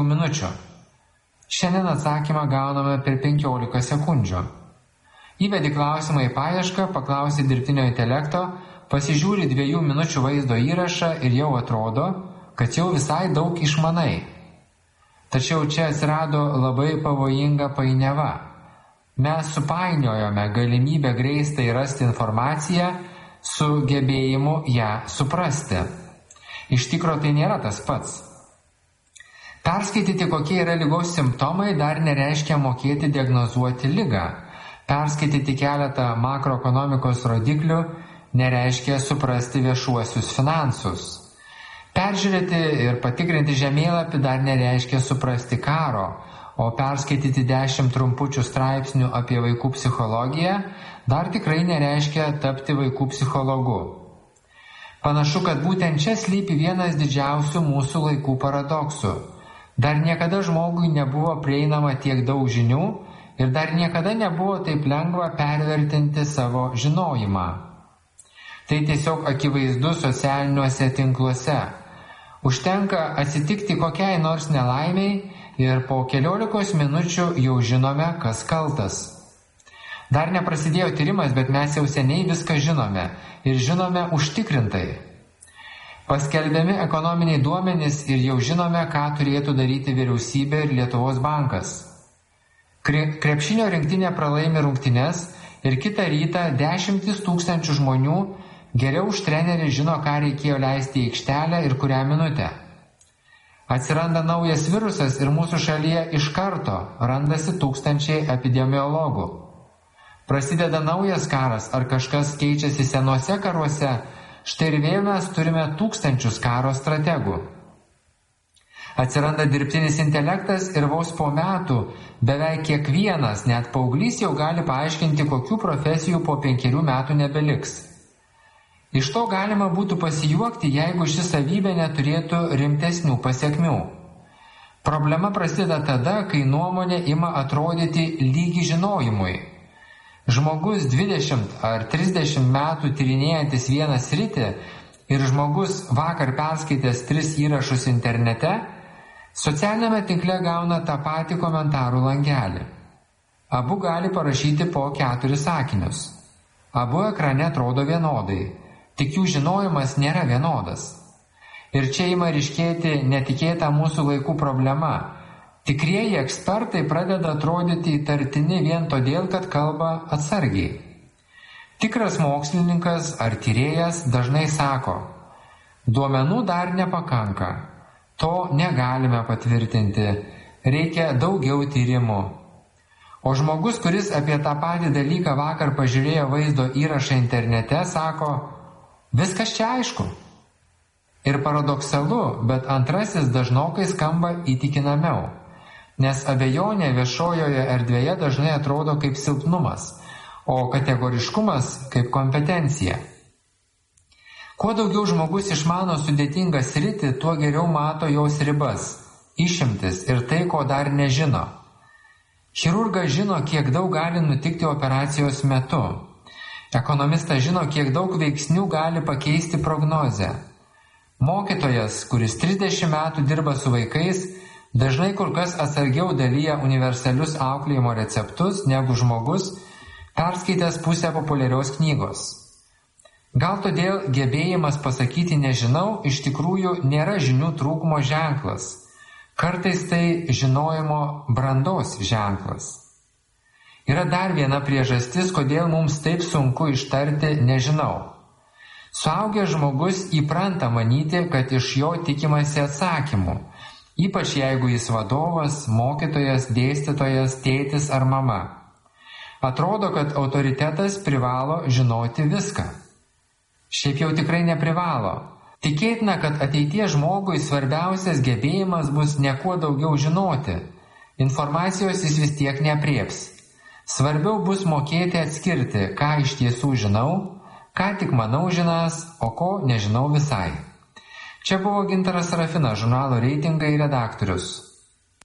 minučių. Šiandien atsakymą gauname per 15 sekundžių. Įvedi klausimą į paiešką, paklausi dirbtinio intelekto, pasižiūri 2 minučių vaizdo įrašą ir jau atrodo, kad jau visai daug išmanai. Tačiau čia atsirado labai pavojinga painiava. Mes supainiojome galimybę greistai rasti informaciją su gebėjimu ją suprasti. Iš tikro tai nėra tas pats. Perskaityti, kokie yra ligos simptomai, dar nereiškia mokėti diagnozuoti ligą. Perskaityti keletą makroekonomikos rodiklių nereiškia suprasti viešuosius finansus. Peržiūrėti ir patikrinti žemėlapį dar nereiškia suprasti karo, o perskaityti 10 trumpučių straipsnių apie vaikų psichologiją dar tikrai nereiškia tapti vaikų psichologu. Panašu, kad būtent čia slypi vienas didžiausių mūsų laikų paradoksų. Dar niekada žmogui nebuvo prieinama tiek daug žinių ir dar niekada nebuvo taip lengva pervertinti savo žinojimą. Tai tiesiog akivaizdu socialiniuose tinkluose. Užtenka atsitikti kokiai nors nelaimiai ir po 15 minučių jau žinome, kas kaltas. Dar neprasidėjo tyrimas, bet mes jau seniai viską žinome ir žinome užtikrintai. Paskelbiami ekonominiai duomenys ir jau žinome, ką turėtų daryti vyriausybė ir Lietuvos bankas. Krepšinio rinktinė pralaimi rungtynes ir kitą rytą 10 000 žmonių geriau už trenerį žino, ką reikėjo leisti į aikštelę ir kurią minutę. Atsiranda naujas virusas ir mūsų šalyje iš karto randasi tūkstančiai epidemiologų. Prasideda naujas karas ar kažkas keičiasi senuose karuose, štai ir vėl mes turime tūkstančius karo strategų. Atsiranda dirbtinis intelektas ir vos po metų beveik kiekvienas, net paauglys jau gali paaiškinti, kokių profesijų po 5 metų nebeliks. Iš to galima būtų pasijuokti, jeigu ši savybė neturėtų rimtesnių pasekmių. Problema prasideda tada, kai nuomonė ima atrodyti lygi žinojimui. Žmogus 20 ar 30 metų tyrinėjantis vieną sritį ir žmogus vakar perskaitęs 3 įrašus internete, socialinėme tinkle gauna tą patį komentarų langelį. Abu gali parašyti po 4 sakinius. Abu ekrane atrodo vienodai. Tik jų žinojimas nėra vienodas. Ir čia ima ryškėti netikėta mūsų laikų problema. Tikrieji ekspertai pradeda atrodyti įtartini vien todėl, kad kalba atsargiai. Tikras mokslininkas ar tyrėjas dažnai sako, duomenų dar nepakanka, to negalime patvirtinti, reikia daugiau tyrimų. O žmogus, kuris apie tą patį dalyką vakar pažiūrėjo vaizdo įrašą internete, sako, viskas čia aišku. Ir paradoksalu, bet antrasis dažnokai skamba įtikinamiau, nes abejonė viešojoje erdvėje dažnai atrodo kaip silpnumas, o kategoriškumas kaip kompetencija. Kuo daugiau žmogus išmano sudėtingą sritį, tuo geriau mato jos ribas, išimtis ir tai, ko dar nežino. Chirurgas žino, kiek daug gali nutikti operacijos metu. Ekonomistas žino, kiek daug veiksnių gali pakeisti prognozę. Mokytojas, kuris 30 metų dirba su vaikais, dažnai kur kas atsargiau dalyja universalius auklėjimo receptus negu žmogus, perskaitęs pusę populiarios knygos. Gal todėl gebėjimas pasakyti nežinau iš tikrųjų nėra žinių trūkumo ženklas. Kartais tai žinojimo brandos ženklas. Yra dar viena priežastis, kodėl mums taip sunku ištarti nežinau. Suaugęs žmogus įpranta manyti, kad iš jo tikimasi atsakymų, ypač jeigu jis vadovas, mokytojas, dėstytojas, tėtis ar mama. Atrodo, kad autoritetas privalo žinoti viską. Šiaip jau tikrai neprivalo. Tikėtina, kad ateities žmogui svarbiausias gebėjimas bus ne kuo daugiau žinoti. Informacijos jis vis tiek neaprieps. Svarbiau bus mokėti atskirti, ką iš tiesų žinau, ką tik manau žinąs, o ko nežinau visai. Čia buvo Gintaras Sarafinas, žurnalo Reitingai redaktorius.